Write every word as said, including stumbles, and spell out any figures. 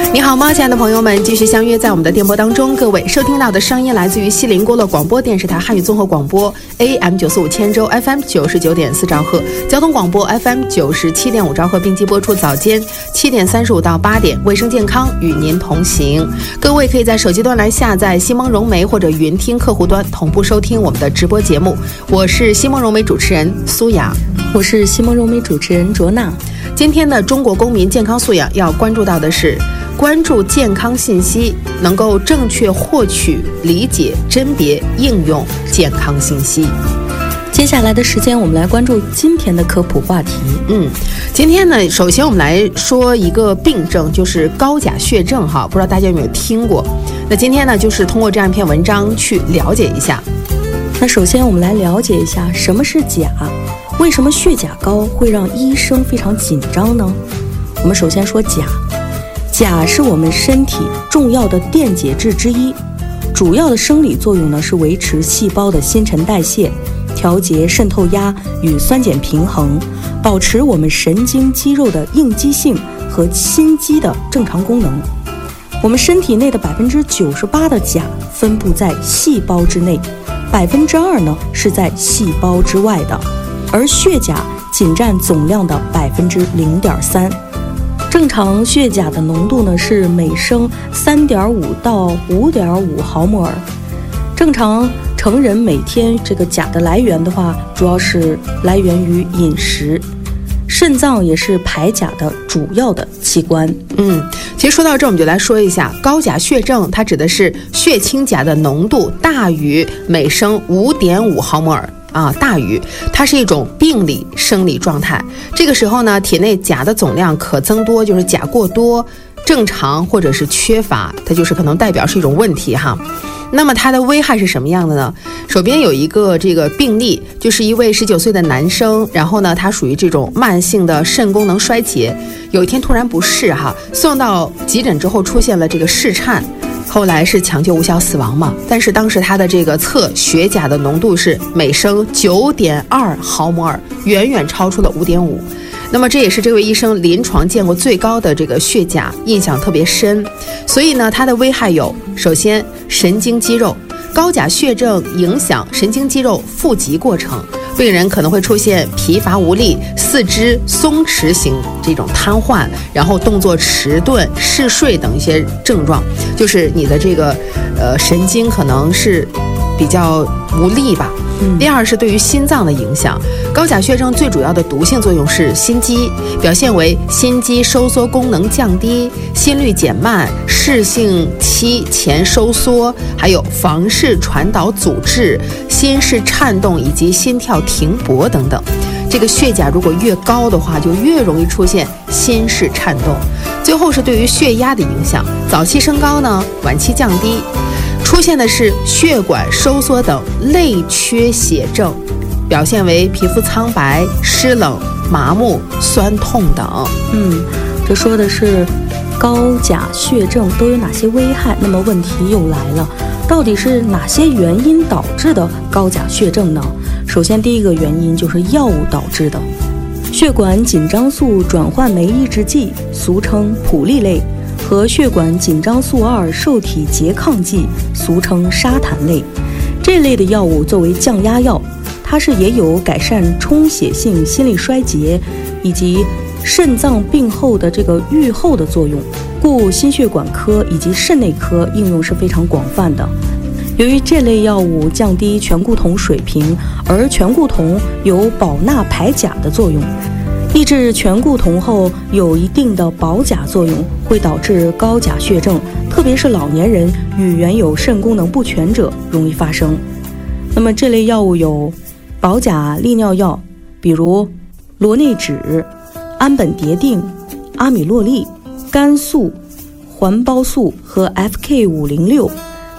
你好吗，亲爱的朋友们，继续相约在我们的电波当中。各位收听到的声音来自于西宁郭勒广播电视台汉语综合广播 A M 九四五千州 F M 九十九点四兆赫，交通广播 F M 九十七点五兆赫，并机播出早间七点三十五到八点，卫生健康与您同行。各位可以在手机端来下载西蒙融媒或者云听客户端同步收听我们的直播节目。我是西蒙融媒主持人苏雅， 我是西蒙融媒主持人卓娜。 今天的中国公民健康素养要关注到的是，关注健康信息，能够正确获取、理解、甄别、应用健康信息。 接下来的时间，我们来关注今天的科普话题。 嗯，今天呢，首先我们来说一个病症，就是高钾血症哈，不知道大家有没有听过？那今天呢，就是通过这样一篇文章去了解一下。 那首先我们来了解一下什么是钾，为什么血钾高会让医生非常紧张呢？我们首先说钾。钾是我们身体重要的电解质之一，主要的生理作用呢是维持细胞的新陈代谢，调节渗透压与酸碱平衡，保持我们神经肌肉的应激性和心肌的正常功能。我们身体内的百分之九十八的钾分布在细胞之内，百分之二呢是在细胞之外的，而血钾仅占总量的百分之零点三。正常血钾的浓度呢是每升 三点五到五点五毫摩尔。正常成人每天这个钾的来源的话，主要是来源于饮食。肾脏也是排钾的主要的器官。 嗯，其实说到这，我们就来说一下高钾血症，它指的是血清钾的浓度大于每升 五点五毫摩尔。啊，大于它是一种病理生理状态。这个时候呢，体内钾的总量可增多，就是钾过多、正常或者是缺乏，它就是可能代表是一种问题哈。那么它的危害是什么样的呢？手边有一个这个病例，就是一位十九岁的男生，然后呢，他属于这种慢性的肾功能衰竭，有一天突然不适哈，送到急诊之后出现了这个室颤。后来是抢救无效死亡嘛，但是当时他的这个测血钾的浓度是每升 九点二毫摩尔，远远超出了 五点五。那么这也是这位医生临床见过最高的这个血钾，印象特别深。所以呢，它的危害有，首先神经肌肉，高钾血症影响神经肌肉富集过程，病人可能会出现疲乏无力、四肢松弛型这种瘫痪，然后动作迟钝、嗜睡等一些症状，就是你的这个呃神经可能是比较无力吧。嗯、第二是对于心脏的影响，高钾血症最主要的毒性作用是心肌，表现为心肌收缩功能降低、心率减慢、室性期前收缩，还有房室传导阻滞、心室颤动以及心跳停泊等等。这个血钾如果越高的话，就越容易出现心室颤动。最后是对于血压的影响，早期升高呢，晚期降低。出现的是血管收缩等类缺血症，表现为皮肤苍白、湿冷、麻木、酸痛等。 嗯，这说的是高钾血症都有哪些危害？那么问题又来了，到底是哪些原因导致的高钾血症呢？首先，第一个原因就是药物导致的，血管紧张素转换酶抑制剂，俗称普利类。和血管紧张素二受体拮抗剂，俗称沙坦类，这类的药物作为降压药，它是也有改善充血性心力衰竭以及肾脏病后的这个预后的作用，故心血管科以及肾内科应用是非常广泛的。由于这类药物降低醛固酮水平，而醛固酮有保钠排钾的作用，抑制醛固酮后有一定的保钾作用，会导致高钾血症，特别是老年人与原有肾功能不全者容易发生。那么这类药物有保钾利尿药，比如罗内酯、氨苯蝶啶、阿米洛利、甘素、环孢素和 F K 五零六